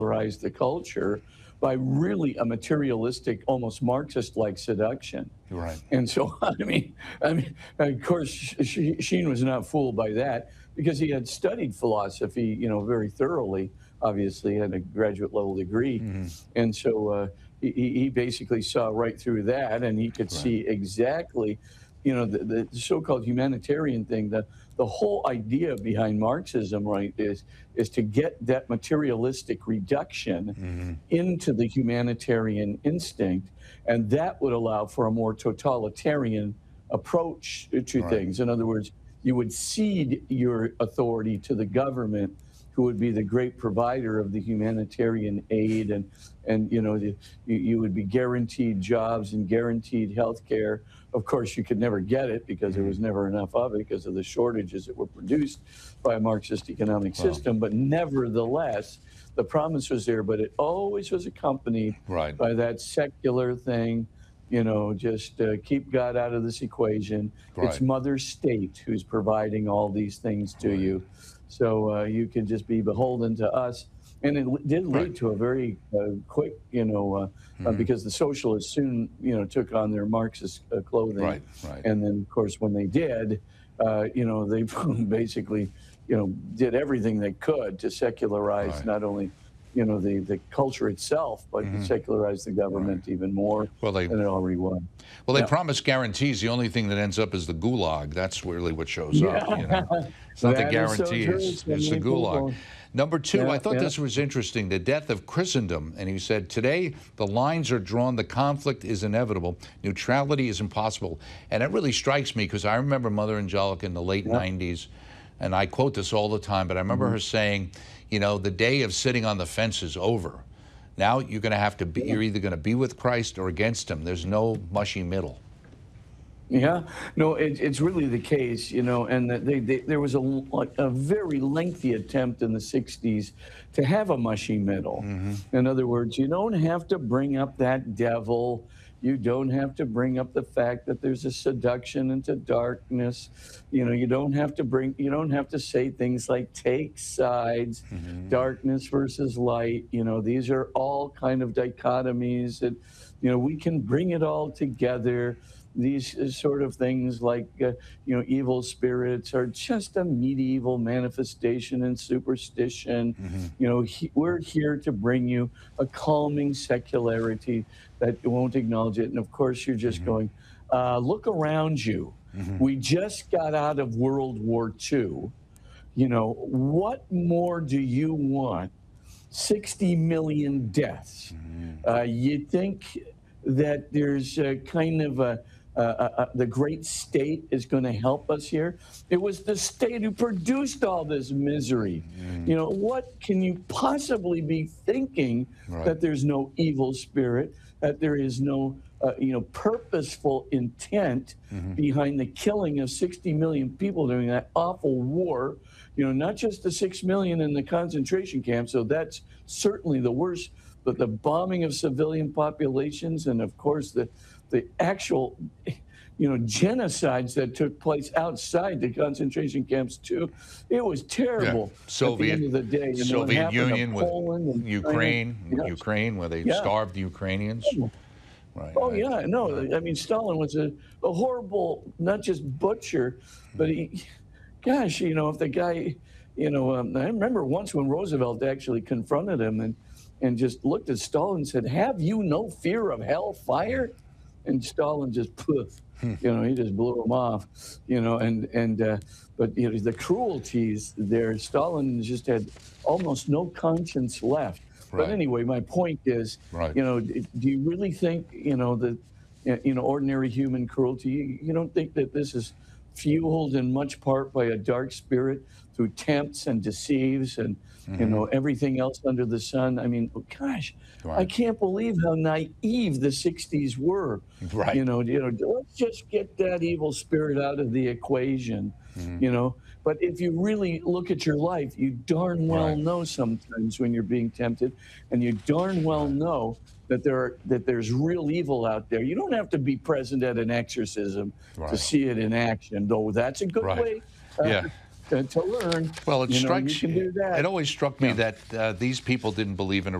secularize the culture by really a materialistic, almost Marxist-like seduction. Right. And so, of course, Sheen was not fooled by that because he had studied philosophy, very thoroughly. Obviously, had a graduate level degree, and so he basically saw right through that, and he could see exactly, the so-called humanitarian thing. The whole idea behind Marxism, right, is to get that materialistic reduction into the humanitarian instinct, and that would allow for a more totalitarian approach to things. In other words, you would cede your authority to the government, who would be the great provider of the humanitarian aid, and you would be guaranteed jobs and guaranteed health care. Of course, you could never get it because there was never enough of it because of the shortages that were produced by a Marxist economic system. But nevertheless, the promise was there, but it always was accompanied by that secular thing, just keep God out of this equation. It's Mother State who's providing all these things to you. So you can just be beholden to us. And it did lead to a very quick, because the socialists soon, took on their Marxist clothing. And then, of course, when they did, they basically, did everything they could to secularize not only, the culture itself, but secularize the government even more than it already was. Well, they promise guarantees. The only thing that ends up is the gulag. That's really what shows up. It's not the guarantees. It's the gulag. Number two, I thought this was interesting, the death of Christendom. And he said, today the lines are drawn, the conflict is inevitable, neutrality is impossible. And that really strikes me because I remember Mother Angelica in the late 90s, and I quote this all the time, but I remember her saying, the day of sitting on the fence is over. Now you're going to have to be, you're either going to be with Christ or against him. There's no mushy middle. Yeah, no, it's really the case, and there was a very lengthy attempt in the 60s to have a mushy middle. In other words, you don't have to bring up that devil. You don't have to bring up the fact that there's a seduction into darkness. You don't have to say things like take sides, darkness versus light. These are all kind of dichotomies that, we can bring it all together. These sort of things like, evil spirits are just a medieval manifestation and superstition. We're here to bring you a calming secularity that won't acknowledge it. And of course, you're just going, look around you. We just got out of World War II. What more do you want? 60 million deaths. You think that there's kind of the great state is going to help us here? It was the state who produced all this misery. What can you possibly be thinking that there's no evil spirit, that there is no purposeful intent behind the killing of 60 million people during that awful war? Not just the 6 million in the concentration camps, so that's certainly the worst, but the bombing of civilian populations, and of course the actual, genocides that took place outside the concentration camps too. It was terrible. Soviet, at the end of the day. Soviet Union with and Ukraine, Ukraine, where they starved the Ukrainians. Stalin was a horrible, not just butcher, but gosh, if the guy, I remember once when Roosevelt actually confronted him and just looked at Stalin and said, "Have you no fear of hellfire?" And Stalin just poof, he just blew him off, but the cruelties there, Stalin just had almost no conscience left. But anyway, my point is, do you really think, that, ordinary human cruelty, you don't think that this is fueled in much part by a dark spirit who tempts and deceives and, everything else under the sun? I mean, gosh, I can't believe how naive the 60s were. Let's just get that evil spirit out of the equation, But if you really look at your life, you darn well know sometimes when you're being tempted, and you darn well know that there's real evil out there. You don't have to be present at an exorcism to see it in action, though that's a good way. to learn. Well, it you strikes can do that. It always struck me that these people didn't believe in a